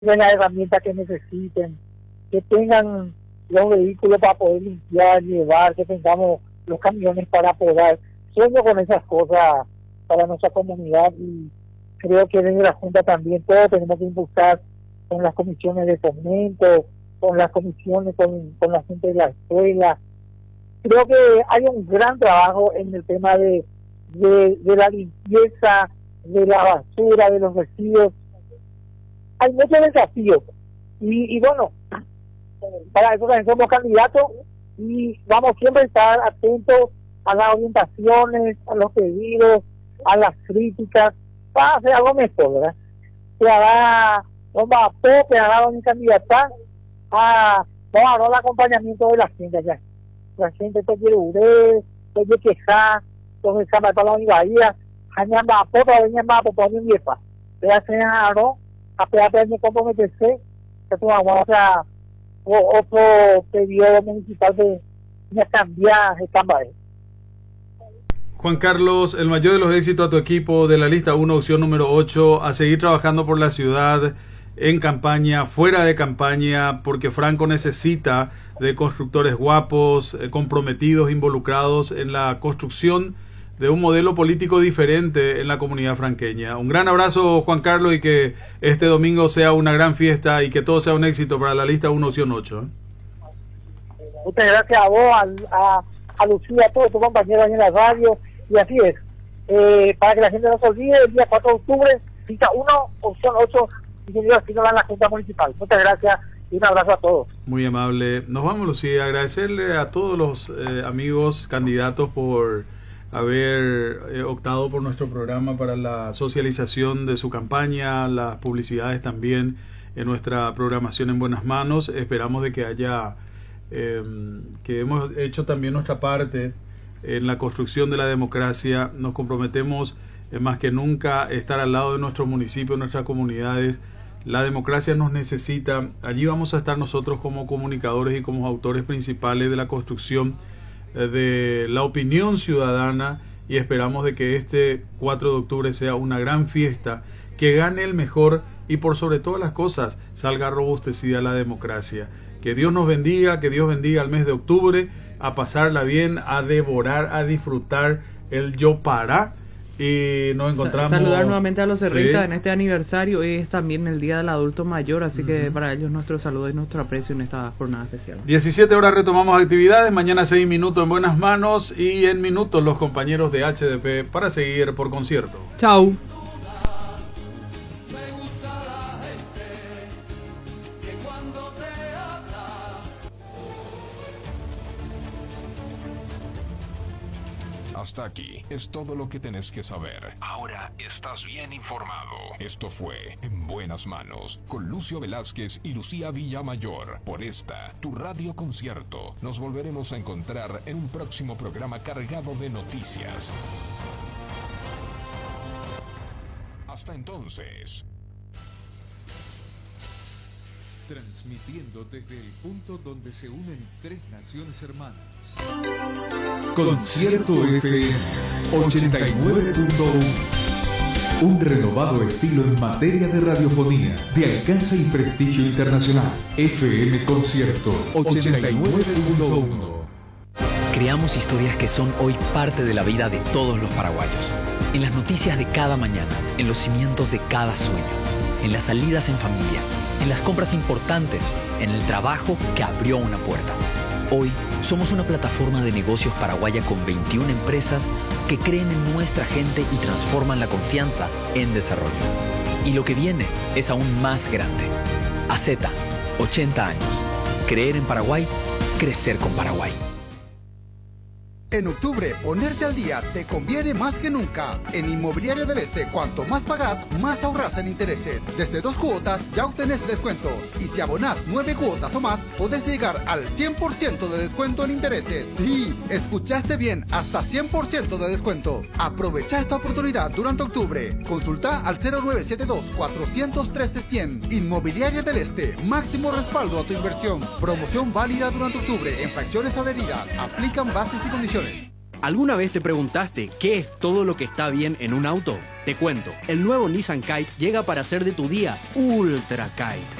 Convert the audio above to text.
de las herramientas que necesiten, que tengan los vehículos para poder limpiar, llevar, que tengamos los camiones para poder. Sueño con esas cosas para nuestra comunidad y creo que desde la Junta también todos tenemos que impulsar con las comisiones de fomento, con las comisiones, con la gente de la escuela. Creo que hay un gran trabajo en el tema de la limpieza, de la basura, de los residuos. Hay muchos desafíos y bueno, para eso también somos candidatos y vamos siempre a estar atentos a las orientaciones, a los pedidos, a las críticas, para hacer algo mejor, ¿verdad? Que hará, vamos a tope, hará mi candidata, vamos a dar el acompañamiento de la gente ya. La gente te quiere ver, te quiere quejar, entonces se va para la Bahía, hanya va a poder venir más por poner mi pa. Te hacen algo, a pedir me comprometerse, que tú vamos a otro periodo municipal de cambiar el cambio. Juan Carlos, el mayor de los éxitos a tu equipo de la lista 1, opción número 8, a seguir trabajando por la ciudad, en campaña, fuera de campaña, porque Franco necesita de constructores guapos, comprometidos, involucrados en la construcción de un modelo político diferente en la comunidad franqueña. Un gran abrazo, Juan Carlos, y que este domingo sea una gran fiesta y que todo sea un éxito para la lista 1, opción 8. Muchas gracias a vos, a Lucía, a todos tus compañeros en la radio, y así es. Para que la gente no se olvide, el día 4 de octubre, lista 1, opción 8, y que así nos dan la Junta Municipal. Muchas gracias y un abrazo a todos. Muy amable. Nos vamos, Lucía, agradecerle a todos los amigos candidatos por haber optado por nuestro programa para la socialización de su campaña, las publicidades también en nuestra programación en buenas manos. Esperamos de que haya que hemos hecho también nuestra parte en la construcción de la democracia. Nos comprometemos más que nunca a estar al lado de nuestro municipio, nuestras comunidades. La democracia nos necesita. Allí vamos a estar nosotros como comunicadores y como autores principales de la construcción de la opinión ciudadana, y esperamos de que este 4 de octubre sea una gran fiesta, que gane el mejor y por sobre todas las cosas salga robustecida la democracia. Que Dios nos bendiga, que Dios bendiga el mes de octubre, a pasarla bien, a devorar, a disfrutar el yo para. Y nos encontramos. Saludar nuevamente a los cerristas en este aniversario. Hoy es también el Día del Adulto Mayor, así que para ellos nuestro saludo y nuestro aprecio en esta jornada especial. 17 horas retomamos actividades. Mañana 6 minutos en buenas manos y en minutos los compañeros de HDP para seguir por concierto. Chau. Hasta aquí es todo lo que tenés que saber. Ahora estás bien informado. Esto fue En Buenas Manos con Lucio Velázquez y Lucía Villamayor por esta, tu radio concierto. Nos volveremos a encontrar en un próximo programa cargado de noticias. Hasta entonces. Transmitiendo desde el punto donde se unen 3 naciones hermanas. Concierto FM 89.1. Un renovado estilo en materia de radiofonía, de alcance y prestigio internacional. FM Concierto 89.1. Creamos historias que son hoy parte de la vida de todos los paraguayos. En las noticias de cada mañana, en los cimientos de cada sueño, en las salidas en familia, en las compras importantes, en el trabajo que abrió una puerta. Hoy somos una plataforma de negocios paraguaya con 21 empresas que creen en nuestra gente y transforman la confianza en desarrollo. Y lo que viene es aún más grande. AZ, 80 años. Creer en Paraguay, crecer con Paraguay. En octubre, ponerte al día te conviene más que nunca. En Inmobiliaria del Este, cuanto más pagás, más ahorras en intereses. Desde 2 cuotas ya obtenés descuento. Y si abonás 9 cuotas o más, podés llegar al 100% de descuento en intereses. Sí, escuchaste bien, hasta 100% de descuento. Aprovecha esta oportunidad durante octubre. Consulta al 0972-413-100. Inmobiliaria del Este, máximo respaldo a tu inversión. Promoción válida durante octubre en fracciones adheridas. Aplican bases y condiciones. ¿Alguna vez te preguntaste qué es todo lo que está bien en un auto? Te cuento, el nuevo Nissan Kite llega para hacer de tu día Ultra Kite.